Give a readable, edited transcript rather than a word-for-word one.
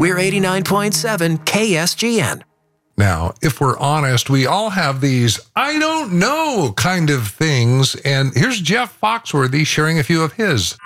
We're 89.7 KSGN. Now, if we're honest, we all have these I don't know kind of things. And here's Jeff Foxworthy sharing a few of his.